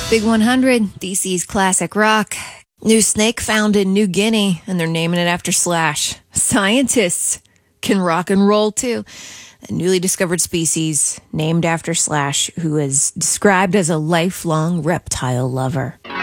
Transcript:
Big 100, DC's classic rock. New snake found in New Guinea, and they're naming it after Slash. Scientists can rock and roll, too. A newly discovered species named after Slash, who is described as a lifelong reptile lover.